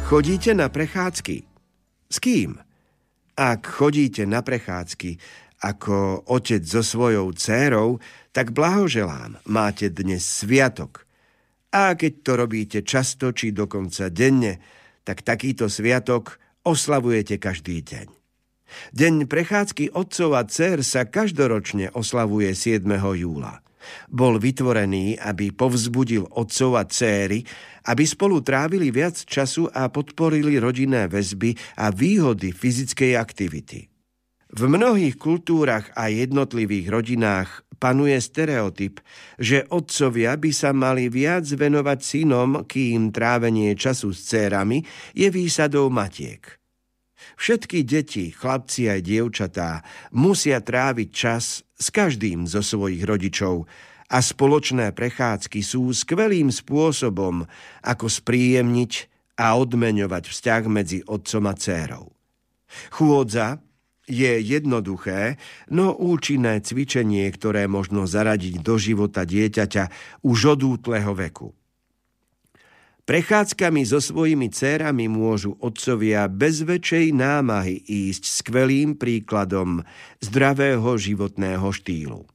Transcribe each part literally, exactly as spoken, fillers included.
Chodíte na prechádzky? S kým? Ak chodíte na prechádzky ako otec so svojou dcérou, tak blahoželám, máte dnes sviatok. A keď to robíte často či dokonca denne, tak takýto sviatok oslavujete každý deň. Deň prechádzky otcov a dcér sa každoročne oslavuje siedmeho júla. Bol vytvorený, aby povzbudil otcov a dcéry, aby spolu trávili viac času a podporili rodinné väzby a výhody fyzickej aktivity. V mnohých kultúrach a jednotlivých rodinách panuje stereotyp, že otcovia by sa mali viac venovať synom, kým trávenie času s dcérami je výsadou matiek. Všetky deti, chlapci aj dievčatá, musia tráviť čas s každým zo svojich rodičov a spoločné prechádzky sú skvelým spôsobom, ako spríjemniť a odmeňovať vzťah medzi otcom a dcérou. Chôdza je jednoduché, no účinné cvičenie, ktoré možno zaradiť do života dieťaťa už od útleho veku. Prechádzkami so svojimi dcérami môžu otcovia bez väčšej námahy ísť skvelým príkladom zdravého životného štýlu.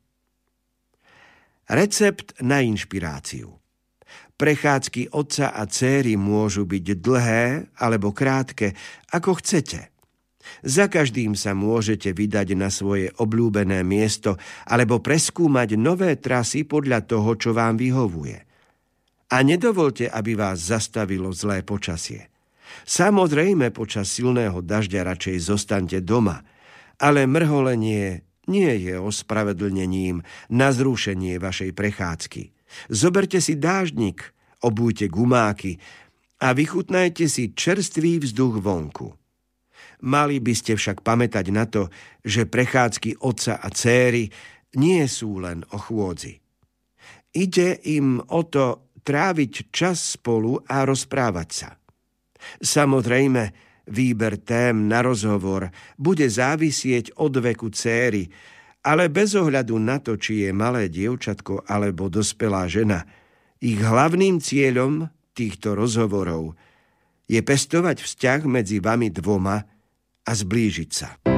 Recept na inšpiráciu. Prechádzky otca a dcéry môžu byť dlhé alebo krátke, ako chcete. Za každým sa môžete vydať na svoje obľúbené miesto alebo preskúmať nové trasy podľa toho, čo vám vyhovuje. A nedovolte, aby vás zastavilo zlé počasie. Samozrejme, počas silného dažďa radšej zostaňte doma, ale mrholenie nie je ospravedlnením na zrušenie vašej prechádzky. Zoberte si dáždnik, obujte gumáky a vychutnajte si čerstvý vzduch vonku. Mali by ste však pamätať na to, že prechádzky otca a dcéry nie sú len o chôdzi. Ide im o to tráviť čas spolu a rozprávať sa. Samozrejme, výber tém na rozhovor bude závisieť od veku dcéry, ale bez ohľadu na to, či je malé dievčatko alebo dospelá žena, ich hlavným cieľom týchto rozhovorov je pestovať vzťah medzi vami dvoma a zblížiť sa.